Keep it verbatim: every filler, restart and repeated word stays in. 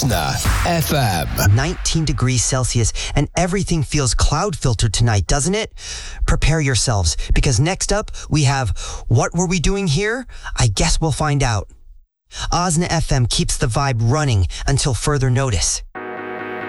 Osna F M. nineteen degrees Celsius, and everything feels cloud filtered tonight, doesn't it? Prepare yourselves, because next up we have What Were We Doing Here? I guess we'll find out. Osna F M keeps the vibe running until further notice.